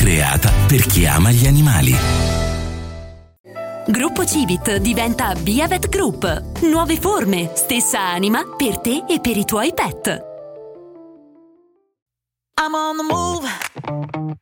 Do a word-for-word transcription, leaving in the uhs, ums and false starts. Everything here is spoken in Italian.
creata per chi ama gli animali. Gruppo Civit diventa Biavet Group. Nuove forme, stessa anima per te e per i tuoi pet. I'm on the move.